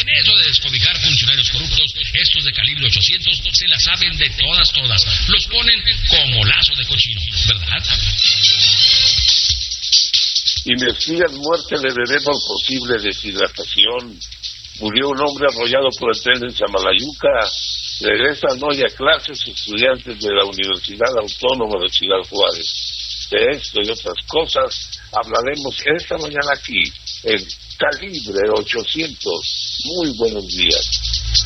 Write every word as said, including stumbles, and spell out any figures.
En eso de descobijar funcionarios corruptos, estos de calibre ochocientos se la saben de todas, todas. Los ponen como lazo de cochino, ¿verdad? Investigan muerte de bebé por posible deshidratación. Murió un hombre arrollado por el tren en Samalayuca. Regresan hoy a clases estudiantes de la Universidad Autónoma de Ciudad Juárez. De esto y otras cosas hablaremos esta mañana aquí, en Calibre ochocientos. Muy buenos días.